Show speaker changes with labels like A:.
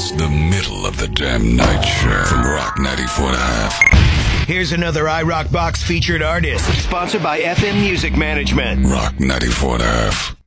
A: It's the middle of the damn night show from Rock 94.5.
B: Here's another iRock Box featured artist, sponsored by FM Music Management.
A: Rock 94.5.